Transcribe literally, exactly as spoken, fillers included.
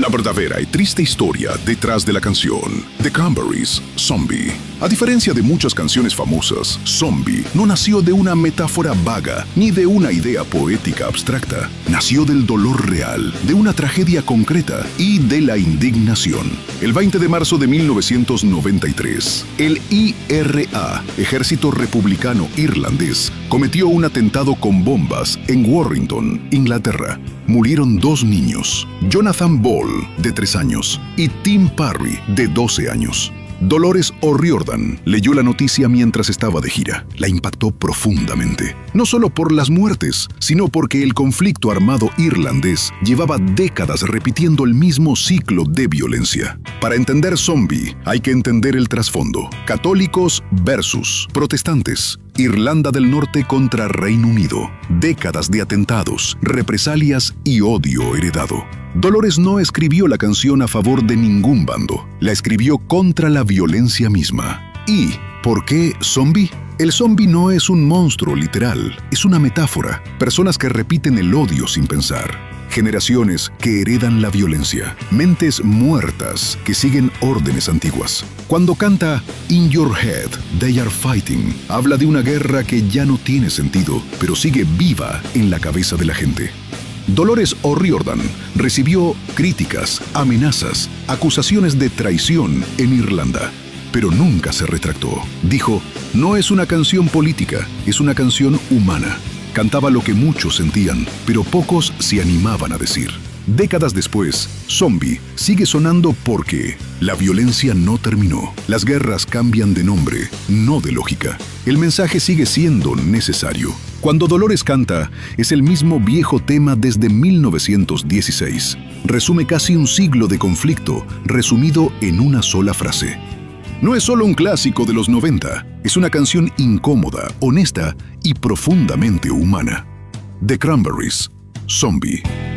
La verdadera y triste historia detrás de la canción The Cranberries, Zombie. A diferencia de muchas canciones famosas, Zombie no nació de una metáfora vaga ni de una idea poética abstracta. Nació del dolor real, de una tragedia concreta y de la indignación. El veinte de marzo de mil novecientos noventa y tres, el I R A, Ejército Republicano Irlandés, cometió un atentado con bombas en Warrington, Inglaterra. Murieron dos niños, Jonathan Ball, de tres años, y Tim Parry, de doce años. Dolores O'Riordan leyó la noticia mientras estaba de gira. La impactó profundamente, no solo por las muertes, sino porque el conflicto armado irlandés llevaba décadas repitiendo el mismo ciclo de violencia. Para entender Zombie, hay que entender el trasfondo. Católicos versus protestantes. Irlanda del Norte contra Reino Unido. Décadas de atentados, represalias y odio heredado. Dolores no escribió la canción a favor de ningún bando. La escribió contra la violencia misma. ¿Y por qué zombie? El zombie no es un monstruo literal, es una metáfora. Personas que repiten el odio sin pensar. Generaciones que heredan la violencia. Mentes muertas que siguen órdenes antiguas. Cuando canta In Your Head, They Are Fighting, habla de una guerra que ya no tiene sentido, pero sigue viva en la cabeza de la gente. Dolores O'Riordan recibió críticas, amenazas, acusaciones de traición en Irlanda, pero nunca se retractó. Dijo, no es una canción política, es una canción humana. Cantaba lo que muchos sentían, pero pocos se animaban a decir. Décadas después, Zombie sigue sonando porque la violencia no terminó. Las guerras cambian de nombre, no de lógica. El mensaje sigue siendo necesario. Cuando Dolores canta, es el mismo viejo tema desde mil novecientos dieciséis. Resume casi un siglo de conflicto, resumido en una sola frase. No es solo un clásico de los noventa, es una canción incómoda, honesta y profundamente humana. The Cranberries, Zombie.